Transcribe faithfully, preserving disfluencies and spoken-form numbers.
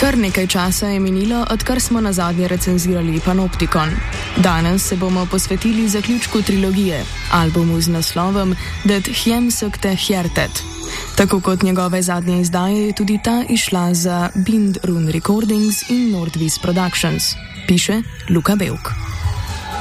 Kar nekaj časa je minilo, odkar smo nazadnje recenzirali Panoptikon. Danes se bomo posvetili zaključku trilogije, albumu z naslovom Det hjemsökte hjärtat. Tako kot njegove zadnje izdaje je tudi ta išla za Bind Run Recordings in Nordvis Productions, piše Luka Belk.